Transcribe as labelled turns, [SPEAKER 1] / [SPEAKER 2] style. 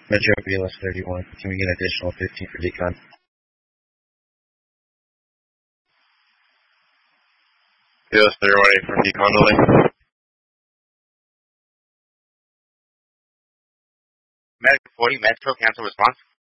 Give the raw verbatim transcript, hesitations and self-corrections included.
[SPEAKER 1] Metro B L S thirty-one. Can we get an additional fifteen for decon?
[SPEAKER 2] B L S thirty-one, eight from decon only.
[SPEAKER 3] Medic forty, Metro, cancel response.